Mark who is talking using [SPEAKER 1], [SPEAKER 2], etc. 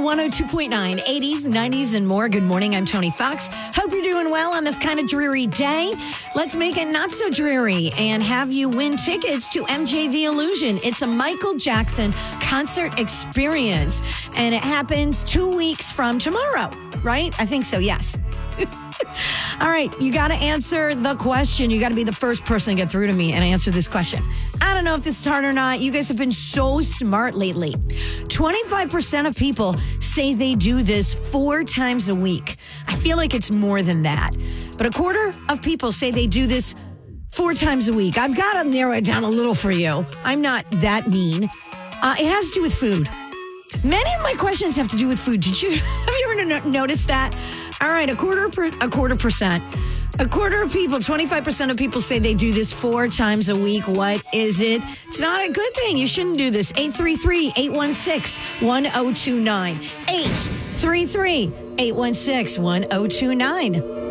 [SPEAKER 1] 102.9, 80s, 90s, and more. Good morning. I'm Tony Fox. Hope you're doing well on this kind of dreary day. Let's make it not so dreary and have you win tickets to MJ the Illusion. It's a Michael Jackson concert experience, and it happens 2 weeks from tomorrow, right? I think so, yes. All right, you got to answer the question. You got to be the first person to get through to me and answer this question. I don't know if this is hard or not. You guys have been so smart lately. 25% of people say they do this 4 times a week. I feel like it's more than that. But a quarter of people say they do this 4 times a week. I've got to narrow it down a little for you. I'm not that mean. It has to do with food. Many of my questions have to do with food. Have you ever noticed that? All right, a quarter percent. A quarter of people, 25% of people say they do this 4 times a week. What is it? It's not a good thing. You shouldn't do this. 833-816-1029. 833-816-1029.